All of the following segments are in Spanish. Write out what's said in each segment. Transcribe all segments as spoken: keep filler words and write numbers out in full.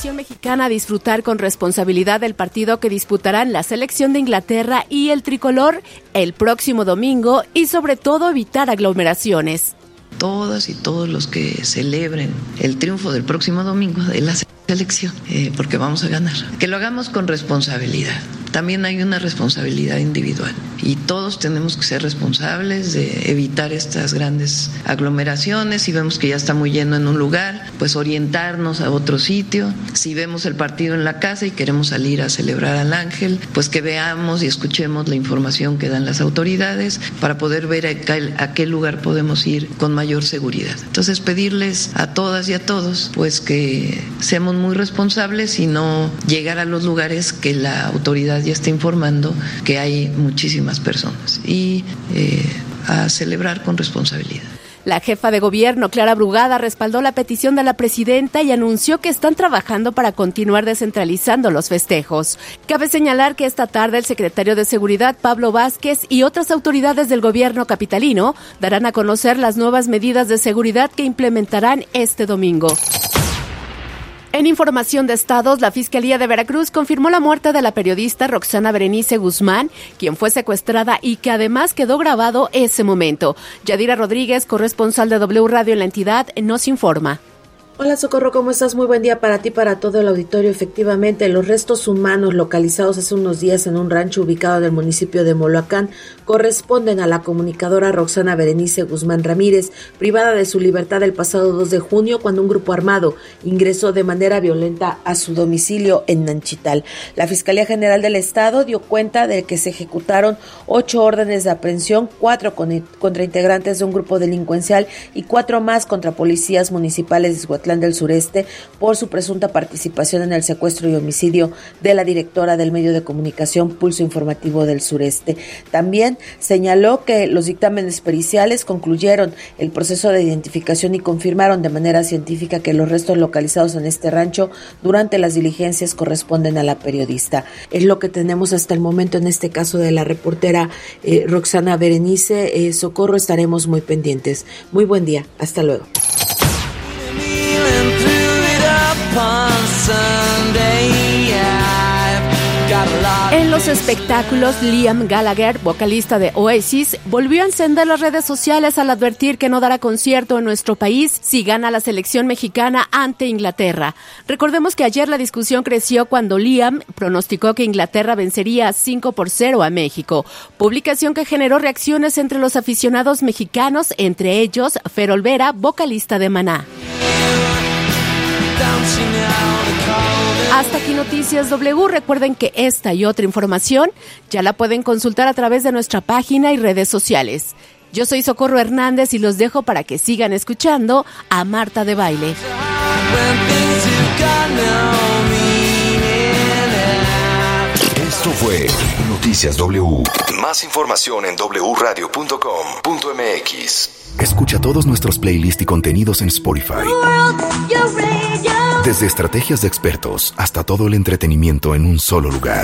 selección mexicana a disfrutar con responsabilidad el partido que disputarán la selección de Inglaterra y el tricolor el próximo domingo y sobre todo evitar aglomeraciones. Todas y todos los que celebren el triunfo del próximo domingo de la selección, eh, porque vamos a ganar. Que lo hagamos con responsabilidad. También hay una responsabilidad individual y todos tenemos que ser responsables de evitar estas grandes aglomeraciones. Si vemos que ya está muy lleno en un lugar, pues orientarnos a otro sitio. Si vemos el partido en la casa y queremos salir a celebrar al Ángel, pues que veamos y escuchemos la información que dan las autoridades para poder ver a qué, a qué lugar podemos ir con mayor seguridad. Entonces pedirles a todas y a todos pues que seamos muy responsables y no llegar a los lugares que la autoridad ya está informando que hay muchísimas personas y eh, a celebrar con responsabilidad. La jefa de gobierno, Clara Brugada, respaldó la petición de la presidenta y anunció que están trabajando para continuar descentralizando los festejos. Cabe señalar que esta tarde el secretario de Seguridad, Pablo Vázquez, y otras autoridades del gobierno capitalino darán a conocer las nuevas medidas de seguridad que implementarán este domingo. En información de estados, la Fiscalía de Veracruz confirmó la muerte de la periodista Roxana Berenice Guzmán, quien fue secuestrada y que además quedó grabado ese momento. Yadira Rodríguez, corresponsal de W Radio en la entidad, nos informa. Hola Socorro, ¿cómo estás? Muy buen día para ti, para todo el auditorio. Efectivamente, los restos humanos localizados hace unos días en un rancho ubicado en el municipio de Moloacán corresponden a la comunicadora Roxana Berenice Guzmán Ramírez, privada de su libertad el pasado dos de junio cuando un grupo armado ingresó de manera violenta a su domicilio en Nanchital. La Fiscalía General del Estado dio cuenta de que se ejecutaron ocho órdenes de aprehensión, cuatro con, contra integrantes de un grupo delincuencial y cuatro más contra policías municipales de Izhuatlán del Sureste por su presunta participación en el secuestro y homicidio de la directora del medio de comunicación Pulso Informativo del Sureste. También señaló que los dictámenes periciales concluyeron el proceso de identificación y confirmaron de manera científica que los restos localizados en este rancho durante las diligencias corresponden a la periodista. Es lo que tenemos hasta el momento en este caso de la reportera eh, Roxana Berenice. Eh, Socorro, estaremos muy pendientes. Muy buen día, hasta luego. En los espectáculos, Liam Gallagher, vocalista de Oasis, volvió a encender las redes sociales al advertir que no dará concierto en nuestro país si gana la selección mexicana ante Inglaterra. Recordemos que ayer la discusión creció cuando Liam pronosticó que Inglaterra vencería cinco por cero a México, publicación que generó reacciones entre los aficionados mexicanos, entre ellos Fer Olvera, vocalista de Maná. Hasta aquí Noticias W. Recuerden que esta y otra información ya la pueden consultar a través de nuestra página y redes sociales. Yo soy Socorro Hernández y los dejo para que sigan escuchando a Marta de Baile. Esto fue Noticias W. Más información en doble u radio punto com punto m x. Escucha todos nuestros playlists y contenidos en Spotify. Desde estrategias de expertos hasta todo el entretenimiento en un solo lugar.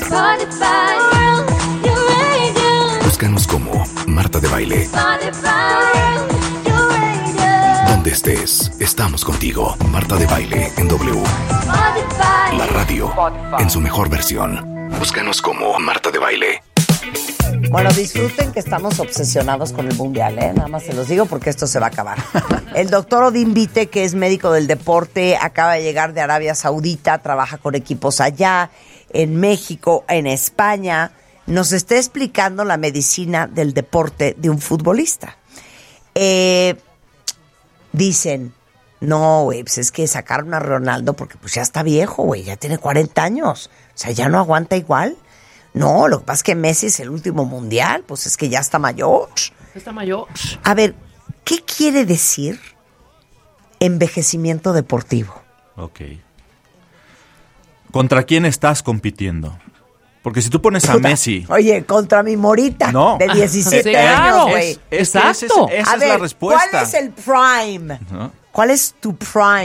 Búscanos como Marta de Baile. Donde estés, estamos contigo. Marta de Baile en W. La radio en su mejor versión. Búscanos como Marta de Baile. Bueno, disfruten que estamos obsesionados con el mundial, ¿eh? Nada más se los digo porque esto se va a acabar. El doctor Odín Vite, que es médico del deporte, acaba de llegar de Arabia Saudita, trabaja con equipos allá, en México, en España. Nos está explicando la medicina del deporte de un futbolista. Eh, dicen, no, güey, pues es que sacaron a Ronaldo porque pues ya está viejo, güey, ya tiene cuarenta años. O sea, ya no aguanta igual. No, lo que pasa es que Messi es el último mundial, pues es que ya está mayor. Está mayor. A ver, ¿qué quiere decir envejecimiento deportivo? Ok. ¿Contra quién estás compitiendo? Porque si tú pones a Puta, Messi... Oye, contra mi morita no. de diecisiete sí, años, güey. Es, es, Exacto. Esa es, esa a es ver, la respuesta. ¿cuál es el prime? ¿No? ¿Cuál es tu prime?